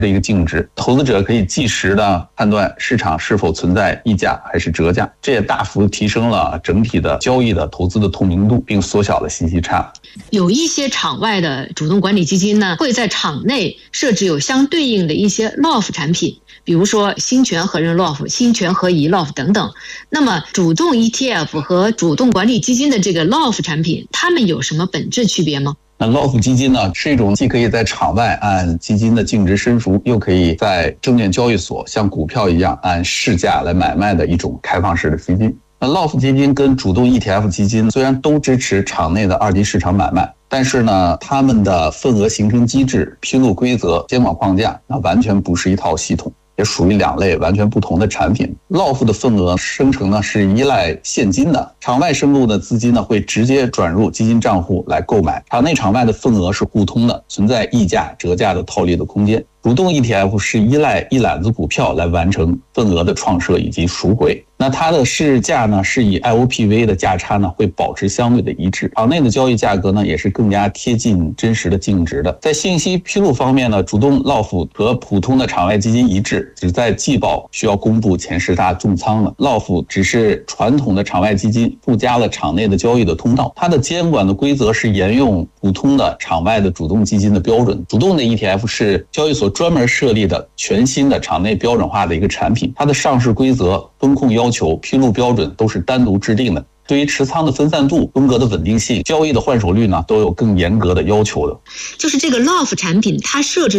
的一个净值，投资者可以即时的判断市场是否存在溢价还是折价，这也大幅提升了整体的交易的投资的透明度，并缩小了信息差。 有一些场外的主动管理基金呢，会在场内设置有相对应的一些 LOF 产品，比如说新权合认 LOF、新权合宜 LOF 等等。那么主动 ETF 和主动管理基金的这个 LOF 产品，它们有什么本质区别吗？ 那 LOF 基金呢，是一种既可以在场外按基金的净值申赎，又可以在证券交易所像股票一样按市价来买卖的一种开放式的基金。那 LOF 基金跟主动 ETF 基金虽然都支持场内的二级市场买卖，但是呢，他们的份额形成机制、披露规则、监管框架，那完全不是一套系统，也属于两类完全不同的产品。LOF 的份额生成呢是依赖现金的，场外申购的资金呢会直接转入基金账户来购买，场内场外的份额是互通的，存在溢价、折价的套利的空间。主动 ETF 是依赖一揽子股票来完成份额的创设以及赎回，那它的市价呢是以 IOPV 的价差呢会保持相对的一致，场内的交易价格呢也是更加贴近真实的净值的。在信息披露方面呢，主动 LOF 和普通的场外基金一致，只在季报需要公布前10大重仓了。LOF 只是传统的场外基金附加了场内的交易的通道，它的监管的规则是沿用普通的场外的主动基金的标准。主动的 ETF 是交易所专门设立的全新的场内标准化的一个产品，它的上市规则、风控要求、披露标准都是单独制定的，对于持仓的分散度、风格的稳定性、交易的换手率呢，都有更严格的要求的。 就是这个 LOF 产品，它设置